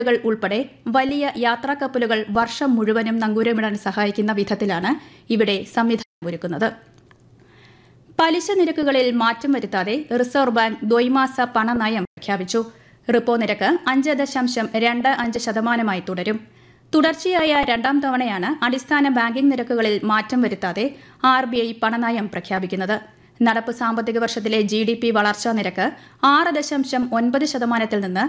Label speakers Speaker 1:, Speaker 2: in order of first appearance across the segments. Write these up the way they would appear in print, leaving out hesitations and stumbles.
Speaker 1: ഉൾപ്പെടെ വലിയ യാത്രാക്കപ്പലുകൾ വർഷം മുഴുവനും നങ്കൂരമിടാൻ സഹായിക്കുന്ന വിധത്തിലാണ് ഇവിടെ സംവിധാനമൊരുക്കുന്നത്. പലിശ നിരക്കുകളിൽ മാറ്റം വരുത്താതെ റിസർവ് ബാങ്ക് ദ്വൈമാസ പണനയം പ്രഖ്യാപിച്ചു. റിപ്പോ നിരക്ക് 5.25% തുടരും. തുടർച്ചയായ രണ്ടാം തവണയാണ് അടിസ്ഥാന ബാങ്കിംഗ് നിരക്കുകളിൽ മാറ്റം വരുത്താതെ RBI പണനയം പ്രഖ്യാപിക്കുന്നത്. നടപ്പ് സാമ്പത്തിക വർഷത്തിലെ GDP വളർച്ചാ നിരക്ക് 6.9% നിന്ന്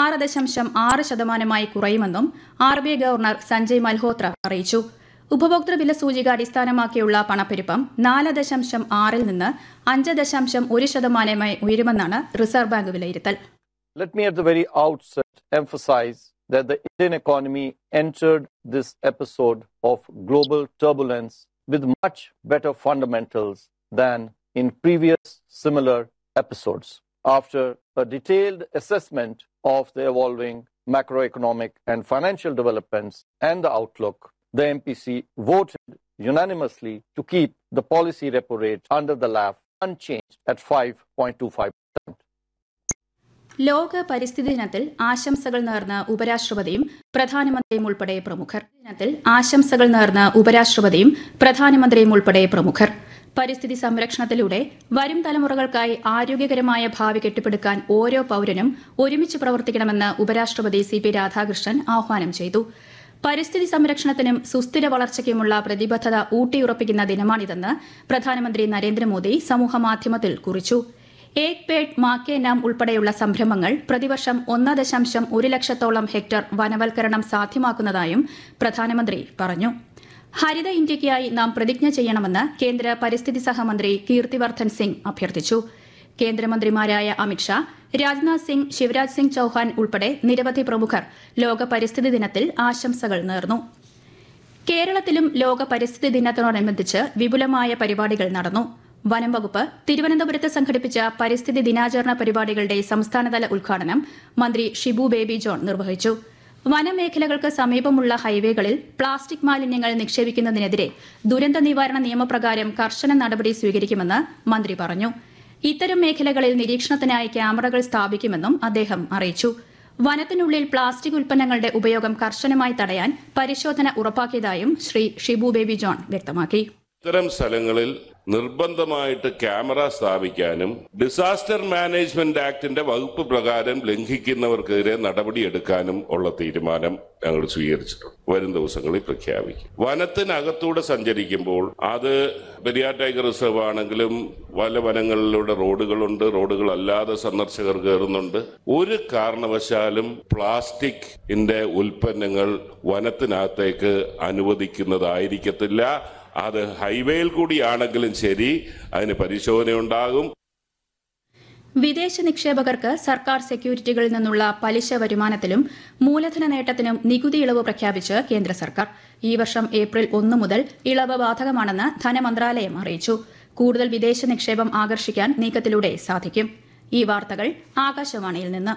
Speaker 1: 6.6% കുറയുമെന്നും RBI ഗവർണർ സഞ്ജയ് മൽഹോത്ര അറിയിച്ചു. ഉപഭോക്തൃ വില സൂചിക അടിസ്ഥാനമാക്കിയുള്ള പണപ്പെരുപ്പം 4.6 നിന്ന് 5.1% ഉയരുമെന്നാണ് റിസർവ് ബാങ്ക് വിലയിരുത്തൽ.
Speaker 2: Let me at the very outset emphasize that the Indian economy entered this episode of global turbulence with much better fundamentals than in previous similar episodes. After a detailed assessment of the evolving macroeconomic and financial developments and the outlook, the MPC voted unanimously to keep the policy repo rate under the LAF unchanged at 5.25%.
Speaker 1: ലോക പരിസ്ഥിതി ദിനത്തിൽ ആശംസകൾ നേർന്ന ഉപരാഷ്ട്രപതിയും പ്രധാനമന്ത്രിയും ഉൾപ്പെടെ പ്രമുഖർ. പരിസ്ഥിതി സംരക്ഷണത്തിലൂടെ വരും തലമുറകൾക്കായി ആരോഗ്യകരമായ ഭാവി കെട്ടിപ്പടുക്കാൻ ഓരോ പൌരനും ഒരുമിച്ച് പ്രവർത്തിക്കണമെന്ന് ഉപരാഷ്ട്രപതി CP രാധാകൃഷ്ണൻ ആഹ്വാനം ചെയ്തു. പരിസ്ഥിതി സംരക്ഷണത്തിനും സുസ്ഥിര വളർച്ചയ്ക്കുമുള്ള പ്രതിബദ്ധത ഊട്ടിയുറപ്പിക്കുന്ന ദിനമാണിതെന്ന് പ്രധാനമന്ത്രി നരേന്ദ്രമോദി സമൂഹമാധ്യമത്തിൽ കുറിച്ചു. ഏക് പേഡ് മാ കെ നാം ഉൾപ്പെടെയുള്ള സംരംഭങ്ങൾ പ്രതിവർഷം 1.1 ലക്ഷത്തോളം ഹെക്ടർ വനവൽക്കരണം സാധ്യമാക്കുന്നതായും പ്രധാനമന്ത്രി പറഞ്ഞു. ഹരിത ഇന്ത്യയ്ക്കായി നാം പ്രതിജ്ഞ ചെയ്യണമെന്ന് കേന്ദ്ര പരിസ്ഥിതി സഹമന്ത്രി കീർത്തിവർദ്ധൻ സിംഗ് അഭ്യർത്ഥിച്ചു. കേന്ദ്രമന്ത്രിമാരായ അമിത്ഷാ, രാജ്നാഥ് സിംഗ്, ശിവരാജ് സിംഗ് ചൌഹാൻ ഉൾപ്പെടെ നിരവധി പ്രമുഖർ ലോക പരിസ്ഥിതി ദിനത്തിൽ ആശംസകൾ നേർന്നു. കേരളത്തിലും ലോക പരിസ്ഥിതി ദിനത്തോടനുബന്ധിച്ച് വിപുലമായ പരിപാടികൾ നടന്നു. വനം വകുപ്പ് തിരുവനന്തപുരത്ത് സംഘടിപ്പിച്ച പരിസ്ഥിതി ദിനാചരണ പരിപാടികളുടെ സംസ്ഥാനതല ഉദ്ഘാടനം മന്ത്രി ഷിബു ബേബി ജോൺ നിർവഹിച്ചു. വനമേഖലകൾക്ക് സമീപമുള്ള ഹൈവേകളിൽ പ്ലാസ്റ്റിക് മാലിന്യങ്ങൾ നിക്ഷേപിക്കുന്നതിനെതിരെ ദുരന്ത നിവാരണ നിയമപ്രകാരം കർശന നടപടി സ്വീകരിക്കുമെന്ന് മന്ത്രി പറഞ്ഞു. ഇത്തരം മേഖലകളിൽ നിരീക്ഷണത്തിനായി ക്യാമറകൾ സ്ഥാപിക്കുമെന്നും അദ്ദേഹം അറിയിച്ചു. വനത്തിനുള്ളിൽ പ്ലാസ്റ്റിക് ഉൽപ്പന്നങ്ങളുടെ ഉപയോഗം കർശനമായി തടയാൻ പരിശോധന ഉറപ്പാക്കിയതായും ശ്രീ ഷിബു ബേബി ജോൺ വ്യക്തമാക്കി.
Speaker 3: ഇത്തരം സ്ഥലങ്ങളിൽ നിർബന്ധമായിട്ട് ക്യാമറ സ്ഥാപിക്കാനും ഡിസാസ്റ്റർ മാനേജ്മെന്റ് ആക്ടിന്റെ വകുപ്പ് പ്രകാരം ലംഘിക്കുന്നവർക്കെതിരെ നടപടിയെടുക്കാനും ഉള്ള തീരുമാനം ഞങ്ങൾ സ്വീകരിച്ചിട്ടുണ്ട്. വരും ദിവസങ്ങളിൽ പ്രഖ്യാപിക്കും. വനത്തിനകത്തൂടെ സഞ്ചരിക്കുമ്പോൾ അത് പെരിയാർ ടൈഗർ റിസർവ് ആണെങ്കിലും പല വനങ്ങളിലൂടെ റോഡുകളുണ്ട്, റോഡുകളല്ലാതെ സന്ദർശകർ കയറുന്നുണ്ട്. ഒരു കാരണവശാലും പ്ലാസ്റ്റിക്കിന്റെ ഉൽപ്പന്നങ്ങൾ വനത്തിനകത്തേക്ക് അനുവദിക്കുന്നതായിരിക്കത്തില്ല. അത് ഹൈവേയിൽ കൂടിയാണെങ്കിലും ശരി, അതിന് പരിശോധനയുണ്ടാകും.
Speaker 1: വിദേശ നിക്ഷേപകർക്ക് സർക്കാർ സെക്യൂരിറ്റികളിൽ നിന്നുള്ള പലിശ വരുമാനത്തിലും മൂലധന നേട്ടത്തിനും നികുതി ഇളവ് പ്രഖ്യാപിച്ച് കേന്ദ്ര സർക്കാർ. ഈ വർഷം ഏപ്രിൽ 1 മുതൽ ഇളവ് ബാധകമാണെന്ന് ധനമന്ത്രാലയം അറിയിച്ചു. കൂടുതൽ വിദേശ നിക്ഷേപം ആകർഷിക്കാൻ നീക്കത്തിലൂടെ സാധിക്കും. ഈ വാർത്തകൾ ആകാശവാണിയിൽ നിന്ന്.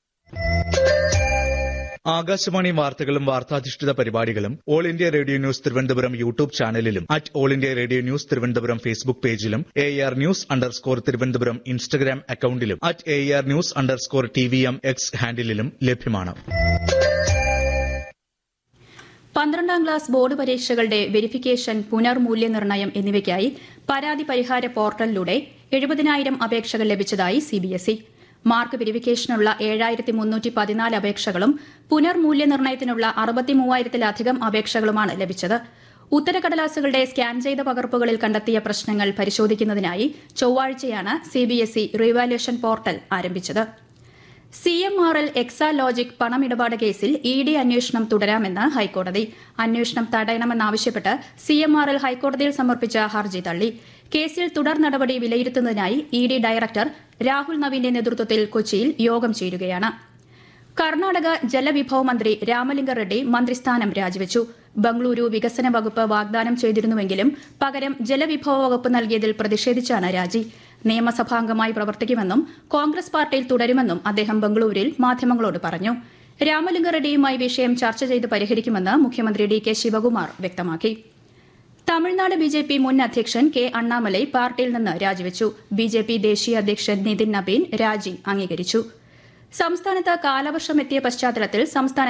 Speaker 4: ആകാശവാണി വാർത്തകളും വാർത്താധിഷ്ഠിത പരിപാടികളും all India radio news Thiruvananthapuram YouTube ചാനലിലും all India radio news Thiruvananthapuram Facebook പേജിലും AR ന്യൂസ് തിരുവനന്തപുരം ഇൻസ്റ്റഗ്രാം അക്കൌണ്ടിലും AR ന്യൂസ് TVM X ഹാൻഡിലും ലഭ്യമാണ്.
Speaker 1: 12ാം ക്ലാസ് ബോർഡ് പരീക്ഷകളുടെ വെരിഫിക്കേഷൻ, പുനർമൂല്യനിർണ്ണയം എന്നിവയ്ക്കായി പരാതി പരിഹാര പോർട്ടലിലൂടെ 70,000 അപേക്ഷകൾ ലഭിച്ചതായി CBSE. മാർക്ക് വെരിഫിക്കേഷനുള്ള 7,314 അപേക്ഷകളും പുനർമൂല്യനിർണ്ണയത്തിനുള്ള 63,000-ലധികം അപേക്ഷകളുമാണ് ലഭിച്ചത്. ഉത്തരക്കടലാസുകളുടെ സ്കാൻ ചെയ്ത പകർപ്പുകളിൽ കണ്ടെത്തിയ പ്രശ്നങ്ങൾ പരിശോധിക്കുന്നതിനായി ചൊവ്വാഴ്ചയാണ് CBSE റീവാലുവേഷൻ പോർട്ടൽ ആരംഭിച്ചത്. CMRL എക്സാലോജിക് പണമിടപാട് കേസിൽ ED അന്വേഷണം തുടരാമെന്ന് ഹൈക്കോടതി. അന്വേഷണം തടയണമെന്നാവശ്യപ്പെട്ട് CMRL ഹൈക്കോടതിയിൽ സമർപ്പിച്ച ഹർജി തള്ളി. കേസിൽ തുടർ നടപടി വിലയിരുത്തുന്നതിനായി ED ഡയറക്ടർ രാഹുൽ നവീന്റെ നേതൃത്വത്തിൽ കൊച്ചിയിൽ യോഗം ചേരുകയാണ്. കർണാടക ജലവിഭവ മന്ത്രി രാമലിംഗ റെഡ്ഡി മന്ത്രിസ്ഥാനം രാജിവെച്ചു. ബംഗളൂരു വികസന വകുപ്പ് വാഗ്ദാനം ചെയ്തിരുന്നുവെങ്കിലും പകരം ജലവിഭവ വകുപ്പ് നൽകിയതിൽ പ്രതിഷേധിച്ചാണ് രാജി. നിയമസഭാംഗമായി പ്രവർത്തിക്കുമെന്നും കോൺഗ്രസ് പാർട്ടിയിൽ തുടരുമെന്നും അദ്ദേഹം ബംഗളൂരുവിൽ മാധ്യമങ്ങളോട് പറഞ്ഞു. രാമലിംഗ റെഡ്ഡിയുമായി വിഷയം ചർച്ച ചെയ്ത് പരിഹരിക്കുമെന്ന് മുഖ്യമന്ത്രി DK ശിവകുമാർ വ്യക്തമാക്കി. തമിഴ്നാട് BJP മുൻ അധ്യക്ഷൻ K. അണ്ണാമലൈ പാർട്ടിയിൽ നിന്ന് രാജിവെച്ചു. BJP ദേശീയ അധ്യക്ഷൻ നിതിൻ നബീൻ രാജി അംഗീകരിച്ചു. സംസ്ഥാനത്ത് കാലവർഷം എത്തിയ പശ്ചാത്തലത്തിൽ സംസ്ഥാന